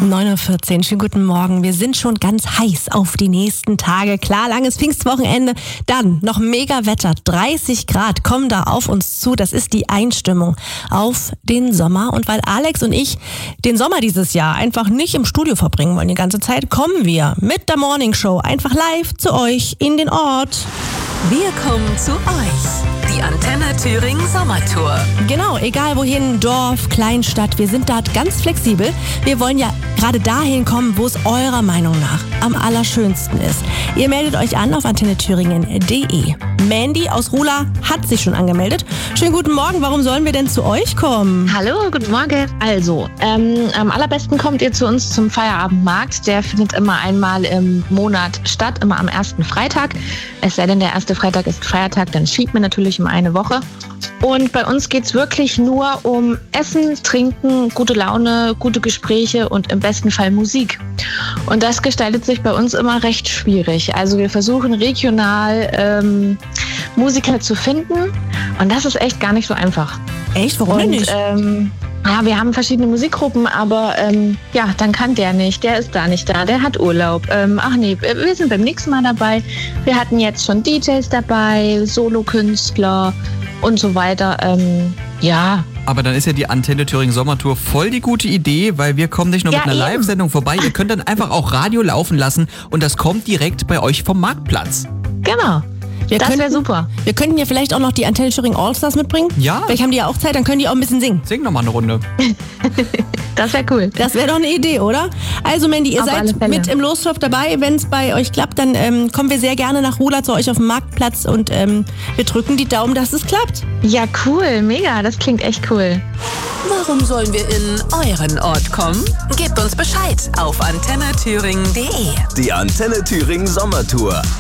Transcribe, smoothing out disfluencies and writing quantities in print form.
9:14 Uhr, schönen guten Morgen. Wir sind schon ganz heiß auf die nächsten Tage. Klar, langes Pfingstwochenende, dann noch mega Wetter, 30 Grad kommen da auf uns zu. Das ist die Einstimmung auf den Sommer. Und weil Alex und ich den Sommer dieses Jahr einfach nicht im Studio verbringen wollen die ganze Zeit, kommen wir mit der Morning Show einfach live zu euch in den Ort. Wir kommen zu euch. Die Antenne Thüringen Sommertour. Genau, egal wohin, Dorf, Kleinstadt, wir sind da ganz flexibel. Wir wollen ja gerade dahin kommen, wo es eurer Meinung nach am allerschönsten ist. Ihr meldet euch an auf antennethüringen.de. Mandy aus Rula hat sich schon angemeldet. Schönen guten Morgen, warum sollen wir denn zu euch kommen? Hallo, guten Morgen. Also, am allerbesten kommt ihr zu uns zum Feierabendmarkt. Der findet immer einmal im Monat statt, immer am ersten Freitag. Es sei denn, der erste Freitag ist Feiertag, dann schiebt man natürlich um eine Woche. Und bei uns geht es wirklich nur um Essen, Trinken, gute Laune, gute Gespräche und im besten Fall Musik. Und das gestaltet sich bei uns immer recht schwierig. Also wir versuchen regional Musiker zu finden und das ist echt gar nicht so einfach. Echt? Warum denn nicht? Ja, wir haben verschiedene Musikgruppen, aber dann kann der nicht, der ist da nicht da, der hat Urlaub. Wir sind beim nächsten Mal dabei. Wir hatten jetzt schon DJs dabei, Solokünstler und so weiter. Aber dann ist ja die Antenne Thüringen Sommertour voll die gute Idee, weil wir kommen nicht nur mit einer Live-Sendung vorbei, ihr könnt dann einfach auch Radio laufen lassen und das kommt direkt bei euch vom Marktplatz. Genau. Das wäre super. Wir könnten ja vielleicht auch noch die Antenne Thüringen Allstars mitbringen. Ja. Vielleicht haben die ja auch Zeit, dann können die auch ein bisschen singen. Sing noch mal eine Runde. Das wäre cool. Das wäre doch eine Idee, oder? Also Mandy, ihr seid mit im Lostopf dabei. Wenn es bei euch klappt, dann kommen wir sehr gerne nach Rula zu euch auf dem Marktplatz und wir drücken die Daumen, dass es klappt. Ja, cool. Mega. Das klingt echt cool. Warum sollen wir in euren Ort kommen? Gebt uns Bescheid auf antennethüringen.de. Die Antenne Thüringen Sommertour.